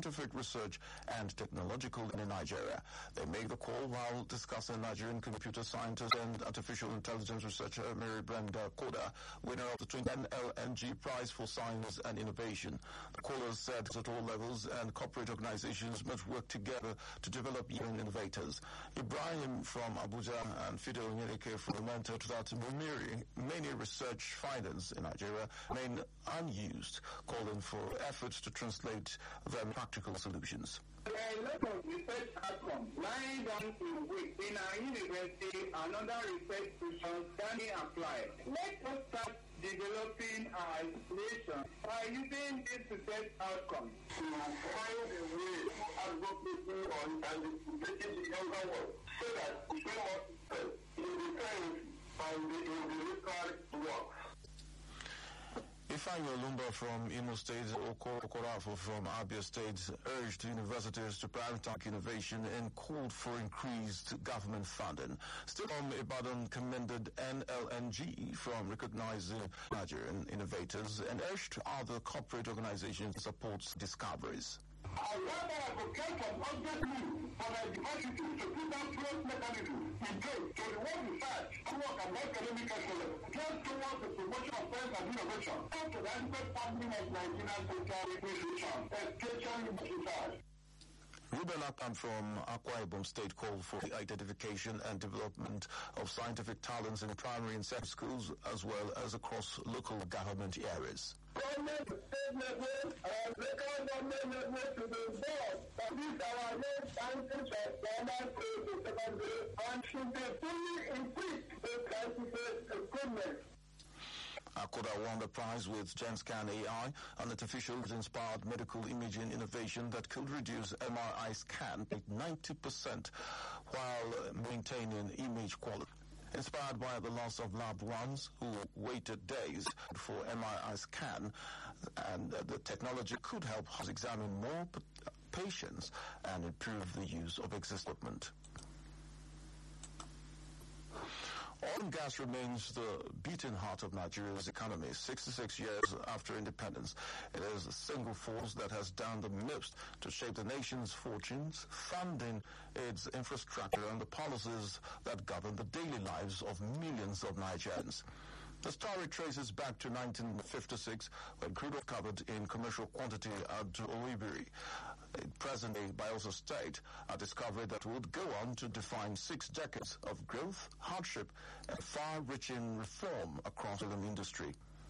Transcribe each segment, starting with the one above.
scientific research and technological in Nigeria. They make the call while discussing Nigerian computer scientist and artificial intelligence researcher Mary Brenda Koda, winner of the 2010 NLNG Prize for Science and Innovation. The callers said at all levels and corporate organizations must work together to develop young innovators. Ibrahim from Abuja and Fidel Nyeleke from Manta to that many research findings in Nigeria remain unused, calling for efforts to translate them practical solutions. There are a lot of research outcomes lying down in wait in our university and other research institutions can be applied. Let us start developing our installation by using these research outcomes to find a way to advocacy on and taking the younger world so that we can more in the science and in the research work. Ifeanyi Olumba from Imo State, Okorafo from Abia State urged universities to prioritize innovation and called for increased government funding. Still, Ibadan commended NLNG from recognizing Nigerian innovators and urged other corporate organizations to support discoveries. I rather advocate for objectively for the university to put down close mechanisms in place to reward research, work and academic excellence, just towards the promotion of science and innovation, and to the adequate funding of Nigerian social institutions, especially research. Ruben Akpan from Akwa Ibom State called for the identification and development of scientific talents in primary and secondary schools as well as across local government areas. Government, state level, and local government level to be involved. But these are our main scientists of primary school to secondary and should be fully equipped with scientific equipment. Akoda won the prize with GenScan AI, an artificial-inspired medical imaging innovation that could reduce MRI scan by 90% while maintaining image quality. Inspired by the loss of loved ones who waited days for MRI scan, and the technology could help us examine more patients and improve the use of existing equipment. Oil and gas remains the beating heart of Nigeria's economy. 66 years after independence, it is the single force that has done the most to shape the nation's fortunes, funding its infrastructure and the policies that govern the daily lives of millions of Nigerians. The story traces back to 1956 when crude oil covered in commercial quantity at Oibiri, present-day Bayelsa State, a discovery that would go on to define 6 decades of growth, hardship, and far-reaching reform across the industry.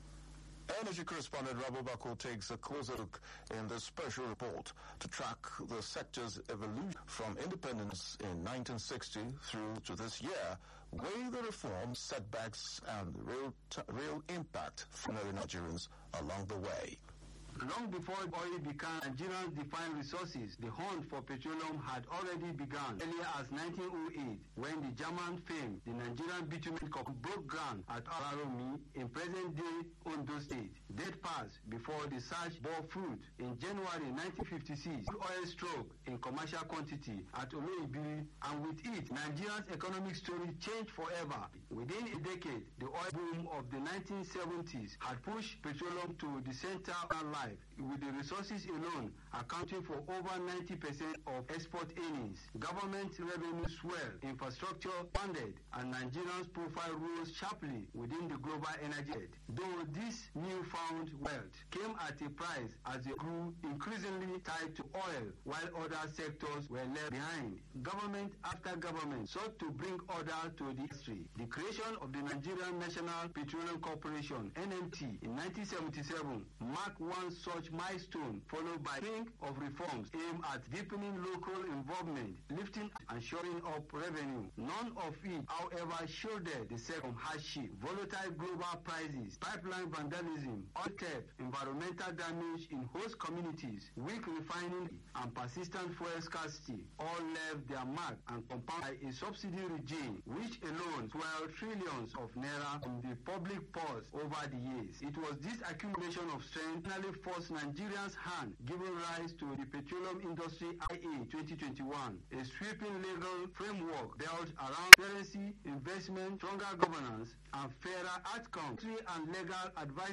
Energy correspondent Rabo Bako takes a closer look in this special report to track the sector's evolution from independence in 1960 through to this year, weigh the reforms, setbacks, and the real impact for Nigerians along the way. Long before oil became Nigerians' defined resources, the hunt for petroleum had already begun. Earlier as 1908, when the German famed the Nigerian bitumen company broke ground at Araromi in present-day Ondo State. Dead passed before the search bore fruit. In January 1956, oil struck in commercial quantity at Oloibiri, and with it, Nigeria's economic story changed forever. Within a decade, the oil boom of the 1970s had pushed petroleum to the center of life, with the resources alone accounting for over 90% of export earnings. Government revenue swelled, infrastructure funded, and Nigerians' profile rose sharply within the global energy trade. Though this newfound wealth came at a price as it grew increasingly tied to oil, while other sectors were left behind. Government after government sought to bring order to the industry. The creation of the Nigerian National Petroleum Corporation, NNT, in 1977 marked one such milestone, followed by a string of reforms aimed at deepening local involvement, lifting and shoring up revenue. None of it, however, shielded the sector from hardship. Volatile global prices, pipeline vandalism, oil theft, environmental damage in host communities, weak refining, and persistent fuel scarcity all left their mark and compounded by a subsidy regime which alone swelled trillions of naira from the public purse over the years. It was this accumulation of strength finally forced Nigerians' hand, giving rise to the Petroleum Industry IA 2021, a sweeping legal framework built around transparency, investment, stronger governance, and fairer outcomes. And legal advice